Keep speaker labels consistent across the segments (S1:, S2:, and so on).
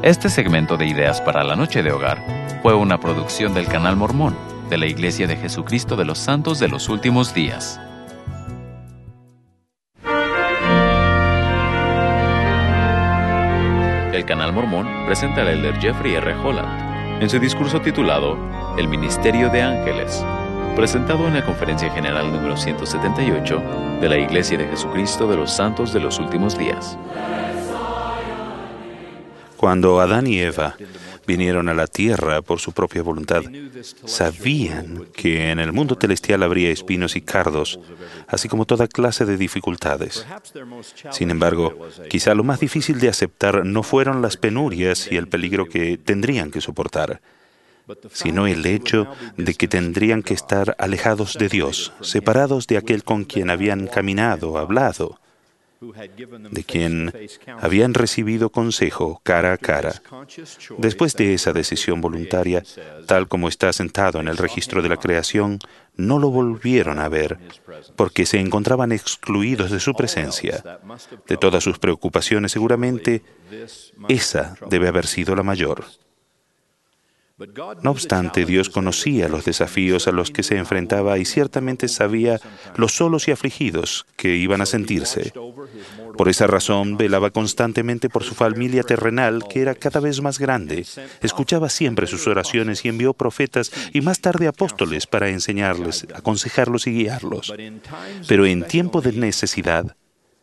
S1: Este segmento de Ideas para la Noche de Hogar fue una producción del Canal Mormón de la Iglesia de Jesucristo de los Santos de los Últimos Días. El Canal Mormón presenta al elder Jeffrey R. Holland en su discurso titulado El Ministerio de Ángeles, presentado en la Conferencia General número 178 de la Iglesia de Jesucristo de los Santos de los Últimos Días.
S2: Cuando Adán y Eva vinieron a la tierra por su propia voluntad, sabían que en el mundo celestial habría espinos y cardos, así como toda clase de dificultades. Sin embargo, quizá lo más difícil de aceptar no fueron las penurias y el peligro que tendrían que soportar, sino el hecho de que tendrían que estar alejados de Dios, separados de aquel con quien habían caminado, hablado, de quien habían recibido consejo cara a cara. Después de esa decisión voluntaria, tal como está sentado en el registro de la creación, no lo volvieron a ver, porque se encontraban excluidos de su presencia. De todas sus preocupaciones, seguramente, esa debe haber sido la mayor. No obstante, Dios conocía los desafíos a los que se enfrentaba y ciertamente sabía los solos y afligidos que iban a sentirse. Por esa razón, velaba constantemente por su familia terrenal, que era cada vez más grande. Escuchaba siempre sus oraciones y envió profetas y más tarde apóstoles para enseñarles, aconsejarlos y guiarlos. Pero en tiempo de necesidad,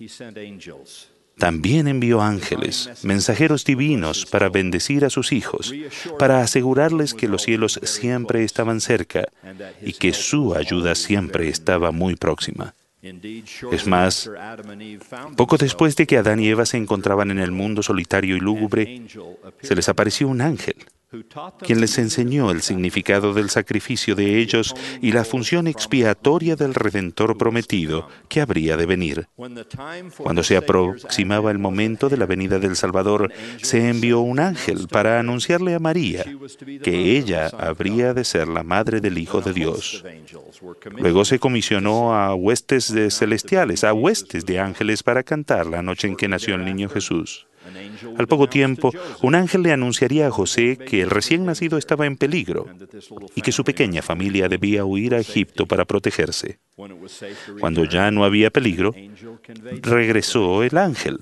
S2: también envió ángeles, mensajeros divinos para bendecir a sus hijos, para asegurarles que los cielos siempre estaban cerca y que su ayuda siempre estaba muy próxima. Es más, poco después de que Adán y Eva se encontraban en el mundo solitario y lúgubre, se les apareció un ángel, quien les enseñó el significado del sacrificio de ellos y la función expiatoria del Redentor prometido que habría de venir. Cuando se aproximaba el momento de la venida del Salvador, se envió un ángel para anunciarle a María que ella habría de ser la madre del Hijo de Dios. Luego se comisionó a huestes celestiales, a huestes de ángeles para cantar la noche en que nació el niño Jesús. Al poco tiempo, un ángel le anunciaría a José que el recién nacido estaba en peligro y que su pequeña familia debía huir a Egipto para protegerse. Cuando ya no había peligro, regresó el ángel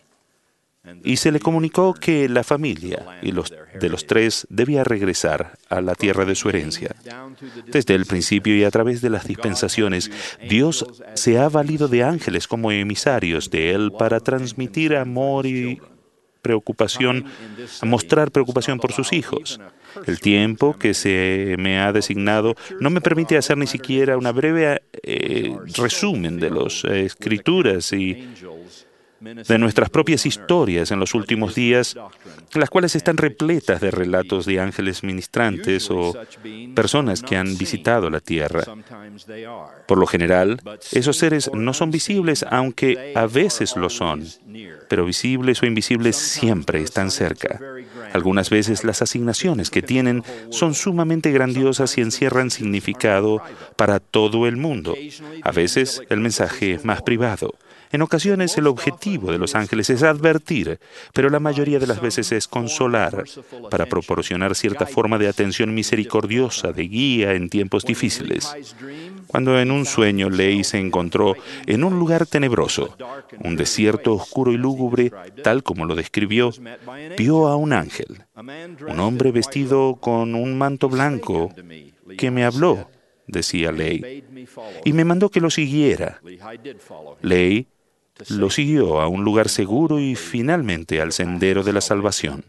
S2: y se le comunicó que la familia de los tres debía regresar a la tierra de su herencia. Desde el principio y a través de las dispensaciones, Dios se ha valido de ángeles como emisarios de Él para transmitir amor y preocupación, mostrar preocupación por sus hijos. El tiempo que se me ha designado no me permite hacer ni siquiera una breve resumen de las escrituras y de nuestras propias historias en los últimos días, las cuales están repletas de relatos de ángeles ministrantes o personas que han visitado la tierra. Por lo general, esos seres no son visibles, aunque a veces lo son, pero visibles o invisibles siempre están cerca. Algunas veces las asignaciones que tienen son sumamente grandiosas y encierran significado para todo el mundo. A veces el mensaje es más privado. En ocasiones el objetivo de los ángeles es advertir, pero la mayoría de las veces es consolar, para proporcionar cierta forma de atención misericordiosa, de guía en tiempos difíciles. Cuando en un sueño Ley se encontró en un lugar tenebroso, un desierto oscuro y lúgubre, tal como lo describió, vio a un ángel, un hombre vestido con un manto blanco, que me habló, decía Ley, y me mandó que lo siguiera. Ley lo siguió a un lugar seguro y finalmente al sendero de la salvación.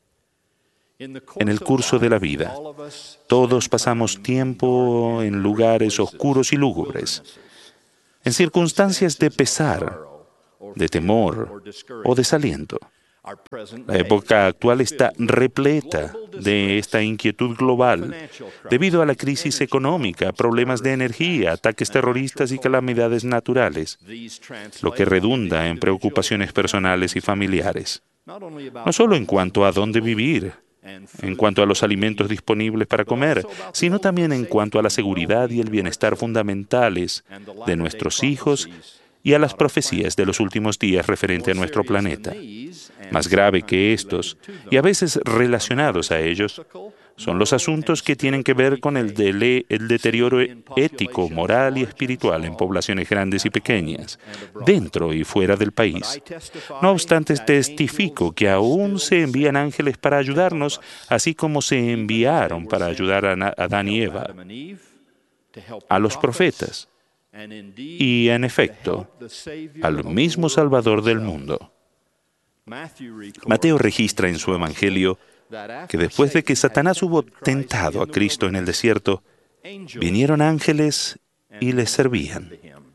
S2: En el curso de la vida, todos pasamos tiempo en lugares oscuros y lúgubres, en circunstancias de pesar, de temor o desaliento. La época actual está repleta de esta inquietud global debido a la crisis económica, problemas de energía, ataques terroristas y calamidades naturales, lo que redunda en preocupaciones personales y familiares. No solo en cuanto a dónde vivir, en cuanto a los alimentos disponibles para comer, sino también en cuanto a la seguridad y el bienestar fundamentales de nuestros hijos y a las profecías de los últimos días referente a nuestro planeta. Más grave que estos, y a veces relacionados a ellos, son los asuntos que tienen que ver con el deterioro ético, moral y espiritual en poblaciones grandes y pequeñas, dentro y fuera del país. No obstante, testifico que aún se envían ángeles para ayudarnos, así como se enviaron para ayudar a Adán y Eva, a los profetas y, en efecto, al mismo Salvador del mundo. Mateo registra en su Evangelio que después de que Satanás hubo tentado a Cristo en el desierto, vinieron ángeles y les servían.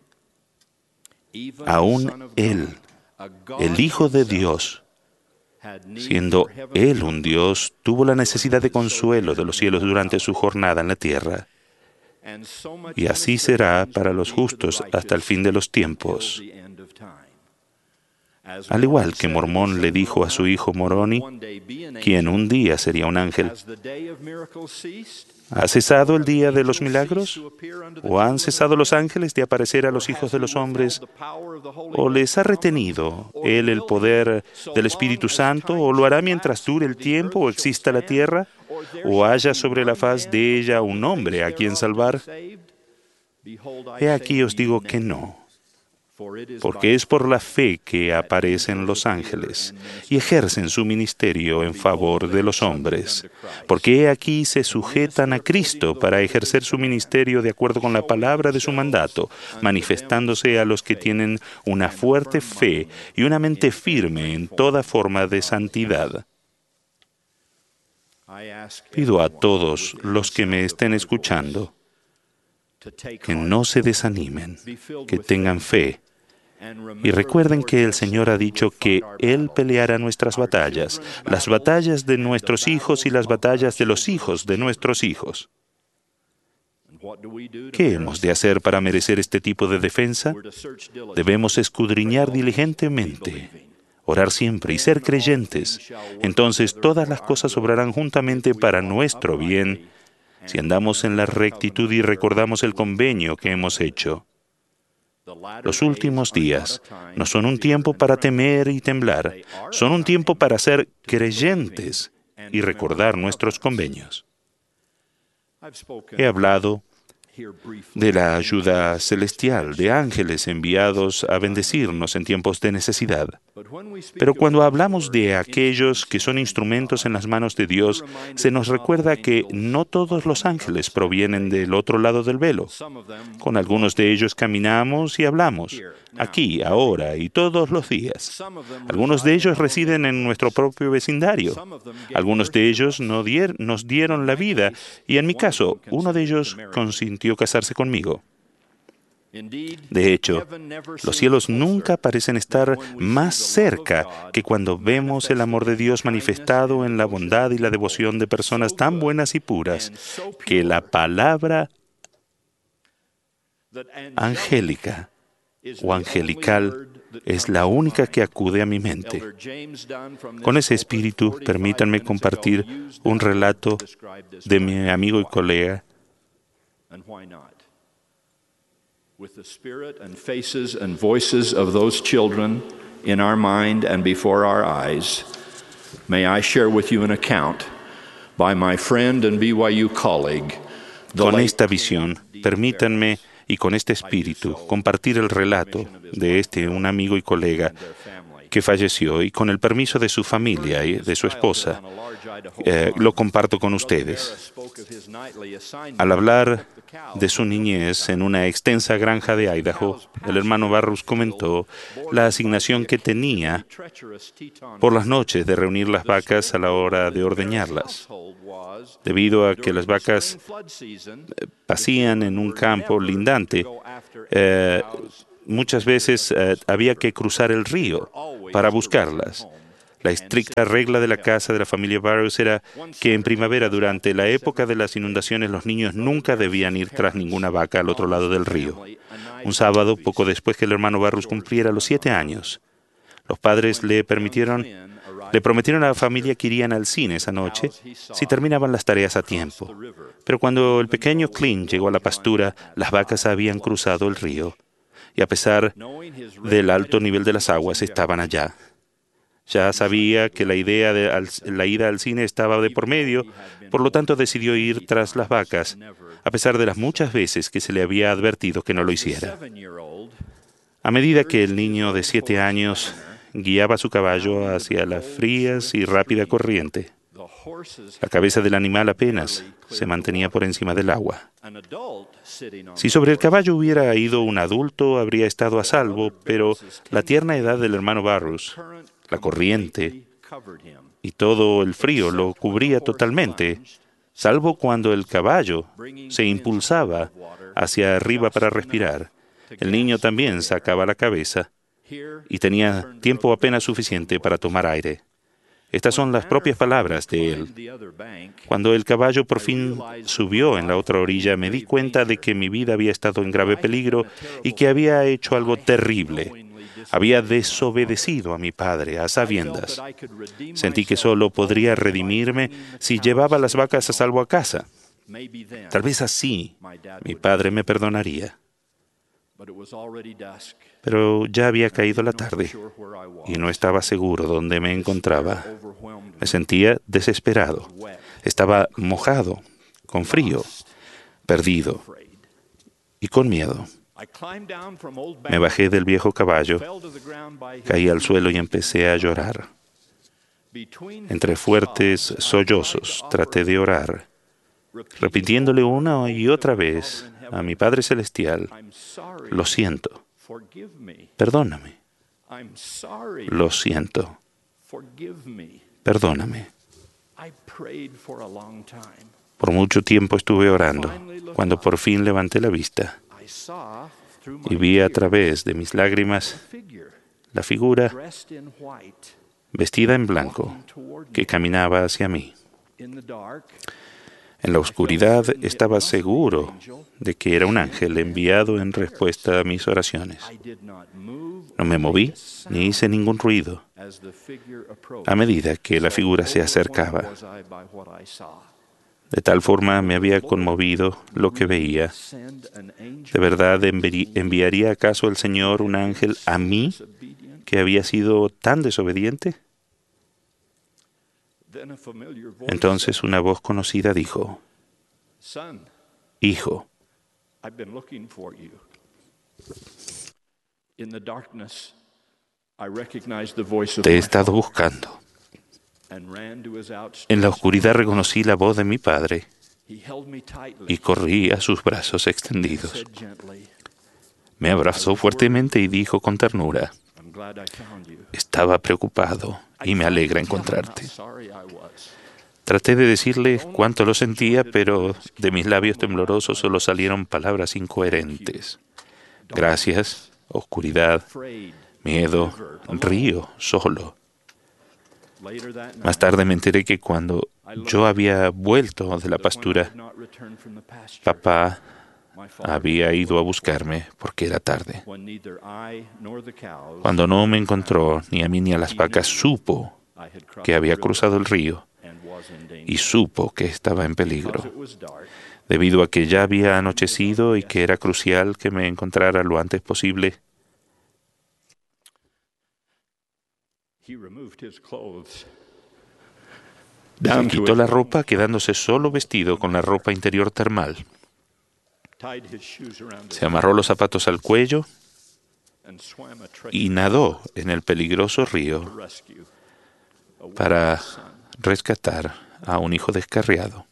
S2: Aún Él, el Hijo de Dios, siendo Él un Dios, tuvo la necesidad de consuelo de los cielos durante su jornada en la tierra. Y así será para los justos hasta el fin de los tiempos. Al igual que Mormón le dijo a su hijo Moroni, quien un día sería un ángel, ¿ha cesado el día de los milagros? ¿O han cesado los ángeles de aparecer a los hijos de los hombres? ¿O les ha retenido Él el poder del Espíritu Santo? ¿O lo hará mientras dure el tiempo o exista la tierra? ¿O haya sobre la faz de ella un hombre a quien salvar? He aquí os digo que no. Porque es por la fe que aparecen los ángeles y ejercen su ministerio en favor de los hombres. Porque he aquí se sujetan a Cristo para ejercer su ministerio de acuerdo con la palabra de su mandato, manifestándose a los que tienen una fuerte fe y una mente firme en toda forma de santidad. Pido a todos los que me estén escuchando que no se desanimen, que tengan fe. Y recuerden que el Señor ha dicho que Él peleará nuestras batallas, las batallas de nuestros hijos y las batallas de los hijos de nuestros hijos. ¿Qué hemos de hacer para merecer este tipo de defensa? Debemos escudriñar diligentemente, orar siempre y ser creyentes. Entonces todas las cosas obrarán juntamente para nuestro bien si andamos en la rectitud y recordamos el convenio que hemos hecho. Los últimos días no son un tiempo para temer y temblar, son un tiempo para ser creyentes y recordar nuestros convenios. He hablado de la ayuda celestial, de ángeles enviados a bendecirnos en tiempos de necesidad. Pero cuando hablamos de aquellos que son instrumentos en las manos de Dios, se nos recuerda que no todos los ángeles provienen del otro lado del velo. Con algunos de ellos caminamos y hablamos, aquí, ahora y todos los días. Algunos de ellos residen en nuestro propio vecindario. Algunos de ellos nos dieron la vida y, en mi caso, uno de ellos consintió casarse conmigo. De hecho, los cielos nunca parecen estar más cerca que cuando vemos el amor de Dios manifestado en la bondad y la devoción de personas tan buenas y puras que la palabra angélica o angelical es la única que acude a mi mente. Con ese espíritu, permítanme compartir un relato de mi amigo y colega.
S3: With the spirit and faces and voices of those children in our mind and before our eyes, may I share with you an account by my friend and BYU colleague.
S2: Con esta visión, permítanme y con este espíritu compartir el relato de un amigo y colega que falleció, y con el permiso de su familia y de su esposa, lo comparto con ustedes. Al hablar de su niñez en una extensa granja de Idaho, el hermano Barrus comentó la asignación que tenía por las noches de reunir las vacas a la hora de ordeñarlas. Debido a que las vacas pasían en un campo lindante, muchas veces había que cruzar el río para buscarlas. La estricta regla de la casa de la familia Barrows era que en primavera, durante la época de las inundaciones, los niños nunca debían ir tras ninguna vaca al otro lado del río. Un sábado, poco después que el hermano Barrows cumpliera los 7 años, los padres le prometieron a la familia que irían al cine esa noche si terminaban las tareas a tiempo. Pero cuando el pequeño Clint llegó a la pastura, las vacas habían cruzado el río y a pesar del alto nivel de las aguas estaban allá. Ya sabía que la ida al cine estaba de por medio, por lo tanto decidió ir tras las vacas, a pesar de las muchas veces que se le había advertido que no lo hiciera. A medida que el niño de 7 años guiaba su caballo hacia las frías y rápida corriente, la cabeza del animal apenas se mantenía por encima del agua. Si sobre el caballo hubiera ido un adulto, habría estado a salvo, pero la tierna edad del hermano Barrus, la corriente y todo el frío lo cubría totalmente, salvo cuando el caballo se impulsaba hacia arriba para respirar. El niño también sacaba la cabeza y tenía tiempo apenas suficiente para tomar aire. Estas son las propias palabras de él. Cuando el caballo por fin subió en la otra orilla, me di cuenta de que mi vida había estado en grave peligro y que había hecho algo terrible. Había desobedecido a mi padre a sabiendas. Sentí que solo podría redimirme si llevaba las vacas a salvo a casa. Tal vez así mi padre me perdonaría. Pero ya había caído la tarde y no estaba seguro dónde me encontraba. Me sentía desesperado. Estaba mojado, con frío, perdido y con miedo. Me bajé del viejo caballo, caí al suelo y empecé a llorar. Entre fuertes sollozos traté de orar, repitiéndole una y otra vez a mi Padre Celestial: lo siento, perdóname. Lo siento, perdóname. Por mucho tiempo estuve orando, cuando por fin levanté la vista y vi a través de mis lágrimas la figura vestida en blanco que caminaba hacia mí. En la oscuridad estaba seguro de que era un ángel enviado en respuesta a mis oraciones. No me moví ni hice ningún ruido a medida que la figura se acercaba. De tal forma me había conmovido lo que veía. ¿De verdad enviaría acaso el Señor un ángel a mí, que había sido tan desobediente? Entonces una voz conocida dijo: Hijo, te he estado buscando. En la oscuridad reconocí la voz de mi padre y corrí a sus brazos extendidos. Me abrazó fuertemente y dijo con ternura: estaba preocupado y me alegra encontrarte. Traté de decirle cuánto lo sentía, pero de mis labios temblorosos solo salieron palabras incoherentes. Gracias, oscuridad, miedo, río, solo. Más tarde me enteré que cuando yo había vuelto de la pastura, papá había ido a buscarme porque era tarde. Cuando no me encontró, ni a mí ni a las vacas, supo que había cruzado el río y supo que estaba en peligro. Debido a que ya había anochecido y que era crucial que me encontrara lo antes posible, se quitó la ropa, quedándose solo vestido con la ropa interior termal. Se amarró los zapatos al cuello y nadó en el peligroso río para rescatar a un hijo descarriado.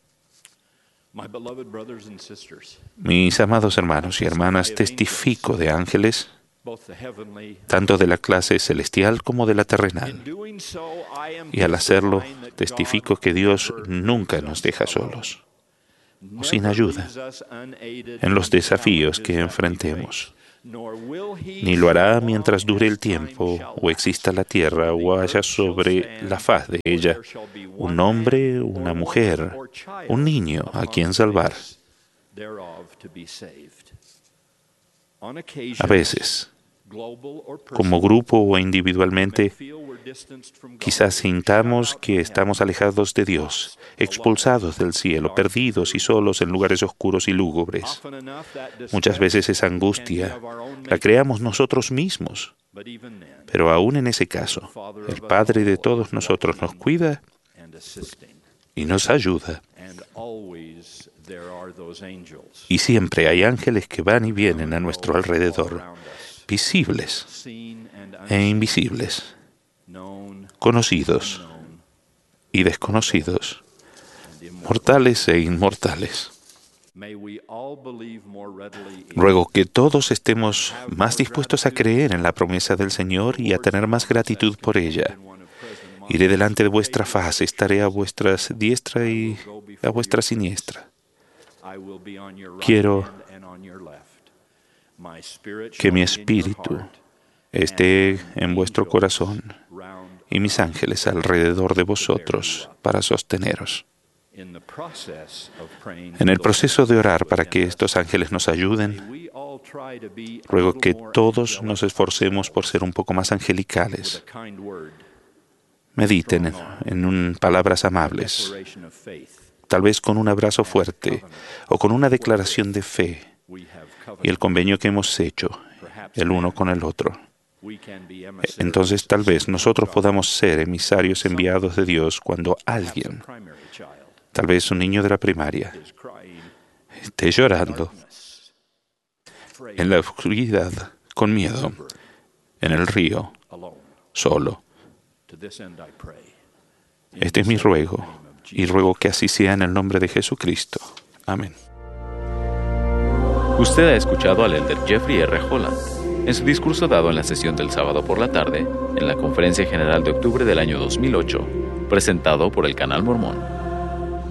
S2: Mis amados hermanos y hermanas, testifico de ángeles, tanto de la clase celestial como de la terrenal. Y al hacerlo, testifico que Dios nunca nos deja solos o sin ayuda en los desafíos que enfrentemos. Ni lo hará mientras dure el tiempo, o exista la tierra, o haya sobre la faz de ella un hombre, una mujer, un niño a quien salvar. A veces, como grupo o individualmente, quizás sintamos que estamos alejados de Dios, expulsados del cielo, perdidos y solos en lugares oscuros y lúgubres. Muchas veces esa angustia la creamos nosotros mismos. Pero aún en ese caso, el Padre de todos nosotros nos cuida y nos ayuda. Y siempre hay ángeles que van y vienen a nuestro alrededor, visibles e invisibles, conocidos y desconocidos, mortales e inmortales. Ruego que todos estemos más dispuestos a creer en la promesa del Señor y a tener más gratitud por ella. Iré delante de vuestra faz, estaré a vuestra diestra y a vuestra siniestra. Quiero que mi espíritu esté en vuestro corazón y mis ángeles alrededor de vosotros para sosteneros. En el proceso de orar para que estos ángeles nos ayuden, ruego que todos nos esforcemos por ser un poco más angelicales. Mediten en palabras amables, tal vez con un abrazo fuerte o con una declaración de fe y el convenio que hemos hecho el uno con el otro. Entonces tal vez nosotros podamos ser emisarios enviados de Dios cuando alguien, tal vez un niño de la primaria, esté llorando en la oscuridad, con miedo, en el río, solo. Este es mi ruego, y ruego que así sea en el nombre de Jesucristo. Amén.
S1: Usted ha escuchado al elder Jeffrey R. Holland en su discurso dado en la sesión del sábado por la tarde en la Conferencia General de octubre del año 2008, presentado por el Canal Mormón.